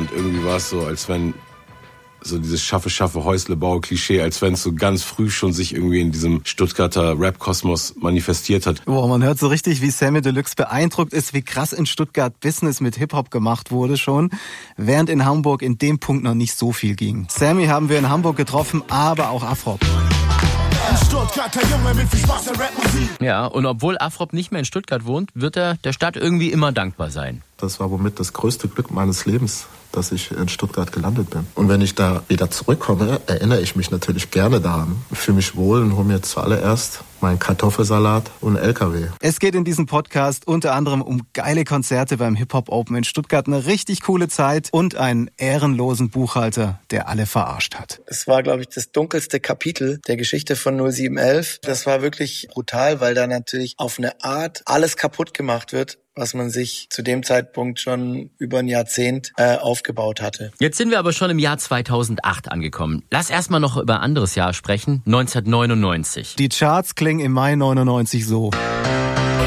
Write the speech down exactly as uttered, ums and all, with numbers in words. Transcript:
Und irgendwie war es so, als wenn so dieses Schaffe, Schaffe, Häusle, Bau, Klischee, als wenn es so ganz früh schon sich irgendwie in diesem Stuttgarter Rap-Kosmos manifestiert hat. Boah, man hört so richtig, wie Samy Deluxe beeindruckt ist, wie krass in Stuttgart Business mit Hip-Hop gemacht wurde schon, während in Hamburg in dem Punkt noch nicht so viel ging. Samy haben wir in Hamburg getroffen, aber auch Afrop. Ja, und obwohl Afrop nicht mehr in Stuttgart wohnt, wird er der Stadt irgendwie immer dankbar sein. Das war womit das größte Glück meines Lebens, dass ich in Stuttgart gelandet bin. Und wenn ich da wieder zurückkomme, erinnere ich mich natürlich gerne daran. Ich fühle mich wohl und hole mir zuallererst meinen Kartoffelsalat und L K W. Es geht in diesem Podcast unter anderem um geile Konzerte beim Hip-Hop Open in Stuttgart, eine richtig coole Zeit und einen ehrenlosen Buchhalter, der alle verarscht hat. Es war, glaube ich, das dunkelste Kapitel der Geschichte von null sieben elf. Das war wirklich brutal, weil da natürlich auf eine Art alles kaputt gemacht wird, was man sich zu dem Zeitpunkt schon über ein Jahrzehnt äh, aufgebaut hatte. Jetzt sind wir aber schon im Jahr zweitausendacht angekommen. Lass erstmal noch über ein anderes Jahr sprechen, neunzehnhundertneunundneunzig. Die Charts klingen im Mai neunundneunzig so.